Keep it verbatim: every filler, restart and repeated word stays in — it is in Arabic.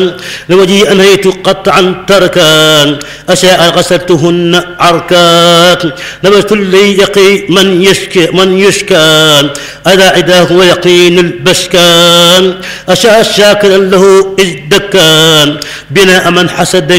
لوجهي أنهيت قطعا تركان أشاء غسلتهن عركان نبت لي يقي من يشكي من يشكان أذا عداه ويقين البشكان أشاء شاكرا له إذ دكان بناء من حسدني